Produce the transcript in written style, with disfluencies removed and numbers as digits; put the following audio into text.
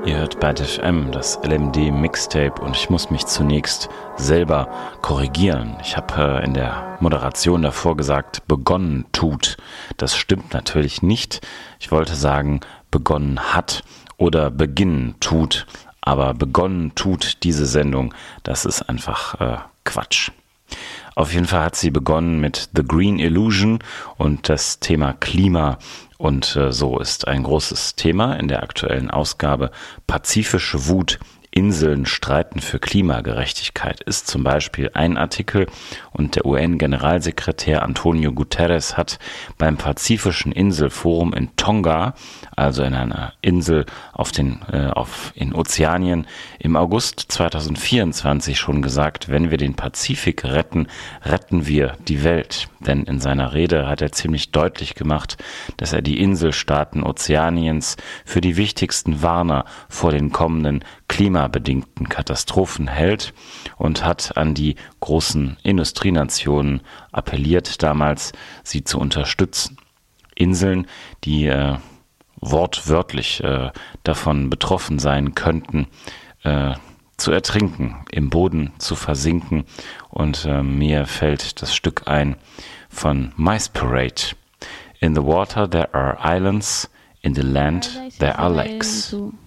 Ihr hört Byte FM, das LMD Mixtape, und ich muss mich zunächst selber korrigieren. Ich habe in der Moderation davor gesagt, begonnen tut. Das stimmt natürlich nicht. Ich wollte sagen, begonnen hat oder beginnen tut. Aber begonnen tut diese Sendung, das ist einfach Quatsch. Auf jeden Fall hat sie begonnen mit The Green Illusion und das Thema Klima. Und so ist ein großes Thema in der aktuellen Ausgabe. Pazifische Wut, Inseln streiten für Klimagerechtigkeit ist zum Beispiel ein Artikel, und der UN-Generalsekretär Antonio Guterres hat beim Pazifischen Inselforum in Tonga, also in einer Insel in Ozeanien, im August 2024 schon gesagt, wenn wir den Pazifik retten, retten wir die Welt. Denn in seiner Rede hat er ziemlich deutlich gemacht, dass er die Inselstaaten Ozeaniens für die wichtigsten Warner vor den kommenden klimabedingten Katastrophen hält und hat an die großen Industrienationen appelliert, damals sie zu unterstützen. Inseln, die wortwörtlich davon betroffen sein könnten, zu ertrinken, im Boden zu versinken. Und mir fällt das Stück ein von Mice Parade. In the water there are islands, in the land there are lakes.